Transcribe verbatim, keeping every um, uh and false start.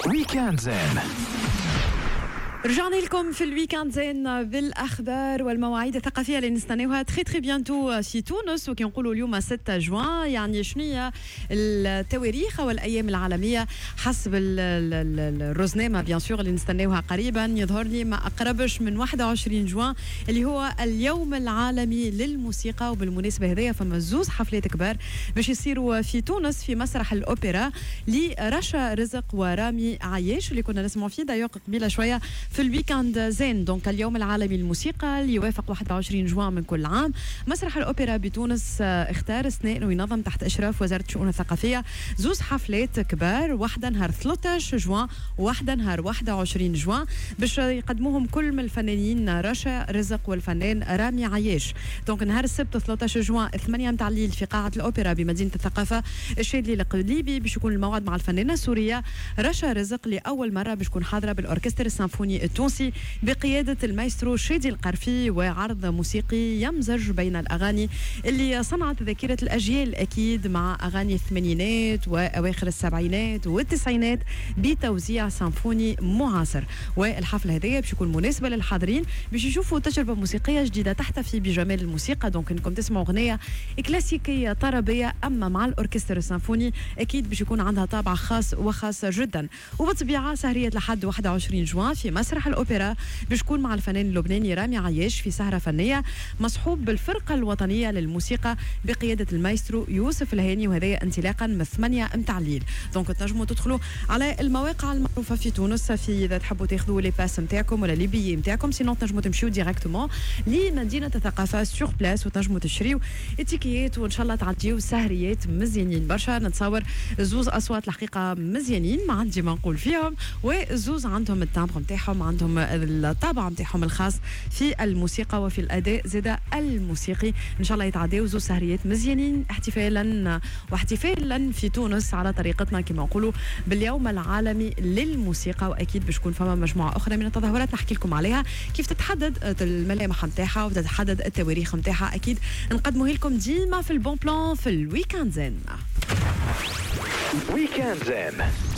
ويكاند زين. رجعنا لكم في الويكاند زين بالاخبار والمواعيد الثقافيه اللي نستناوها تري تري بيانتو في تونس، وكي نقولوا اليوم ستة جوان. يعني شنو هي التواريخ والايام العالميه حسب الرزنامه بيان سور اللي نستناوها قريبا؟ يظهر لي ما اقربش من واحد وعشرين جوان اللي هو اليوم العالمي للموسيقى، وبالمناسبه هذيا فما زوز حفلات كبار باش يصيروا في تونس في مسرح الاوبرا لرشا رزق ورامي عياش اللي كنا نسمعوا فيه دايوق قبيله شويه في الويكاند زين. دونك اليوم العالمي للموسيقى اللي يوافق واحد وعشرين جوان من كل عام. مسرح الأوبرا بتونس اختار السنة انه ينظم تحت إشراف وزارة الشؤون الثقافية زوز حفلات كبار، واحدة نهار ثلاثة عشر جوان وواحدة نهار واحد وعشرين جوان، باش يقدموهم كل من الفنانين رشا رزق والفنان رامي عياش. دونك نهار السبت ثلاثة عشر جوان ثمانية متاع الليل في قاعة الأوبرا بمدينة الثقافة الشاذلي القليبي باش يكون الموعد مع الفنانة السورية رشا رزق لأول مرة باش تكون حاضرة بالأوركسترا السيمفوني التونسي بقيادة المايسترو شادي القرفي، وعرض موسيقي يمزج بين الأغاني اللي صنعت ذاكرة الأجيال أكيد مع أغاني الثمانينات وأواخر السبعينات والتسعينات بتوزيع سيمفوني معاصر. والحفلة هذه باش يكون مناسبة للحاضرين باش يشوفوا تجربة موسيقية جديدة تحتفي بجمال الموسيقى. دونك انكم تسمعوا أغنية كلاسيكية طربية، أما مع الأوركسترا السيمفوني أكيد باش يكون عندها طابع خاص وخاص جدا. وبالطبيعة سهرية لحد واحد وعشرين جوان في مسرح الأوبرا باش يكون مع الفنان اللبناني رامي عياش في سهرة فنية مصحوب بالفرقة الوطنية للموسيقى بقيادة المايسترو يوسف الهاني، وهذا انطلاقا من ثمانية متاع الليل. دونك تنجموا تدخلوا على المواقع المعروفة في تونس في إذا تحبوا تاخذوا لي باس نتاعكم ولا لي بيي نتاعكم، سينو تنجموا تمشيو ديريكتومون لمدينة الثقافة سور بلاس وتنجموا تشريو التيكيات، وإن شاء الله تعديو سهريات مزيانين برشا. نتصور زوز أصوات الحقيقة مزيانين، ما عندي ما نقول فيهم، وزوز عندهم التامبر نتاعهم، عندهم الطابع نتاعهم الخاص في الموسيقى وفي الاداء زاد الموسيقي. ان شاء الله يتعداو زوج سهريات مزيانين احتفالا واحتفالا في تونس على طريقتنا كما نقولوا باليوم العالمي للموسيقى. واكيد باش تكون فما مجموعه اخرى من التظاهرات نحكي لكم عليها كيف تتحدد الملامح نتاعها وتتحدد التواريخ نتاعها، اكيد نقدموه لكم ديما في البون بلان في الويكاند زين. ويكاند زين.